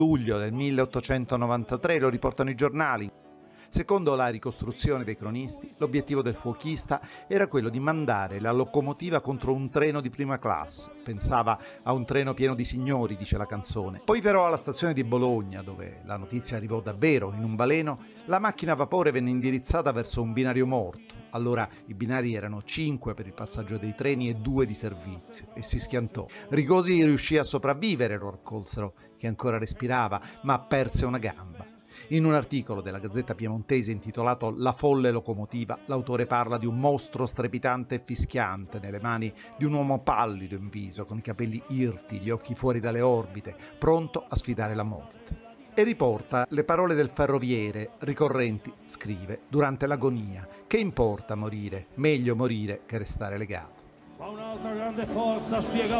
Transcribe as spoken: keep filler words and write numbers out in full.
Luglio del milleottocentonovantatré, lo riportano i giornali. Secondo la ricostruzione dei cronisti, l'obiettivo del fuochista era quello di mandare la locomotiva contro un treno di prima classe. Pensava a un treno pieno di signori, dice la canzone. Poi però alla stazione di Bologna, dove la notizia arrivò davvero in un baleno, la macchina a vapore venne indirizzata verso un binario morto. Allora i binari erano cinque per il passaggio dei treni e due di servizio, e si schiantò. Rigosi riuscì a sopravvivere, lo raccolsero, che ancora respirava, ma perse una gamba. In un articolo della Gazzetta Piemontese intitolato La folle locomotiva, l'autore parla di un mostro strepitante e fischiante nelle mani di un uomo pallido in viso, con i capelli irti, gli occhi fuori dalle orbite, pronto a sfidare la morte. E riporta le parole del ferroviere, ricorrenti, scrive, durante l'agonia: che importa morire? Meglio morire che restare legato. Ma un'altra grande forza spiega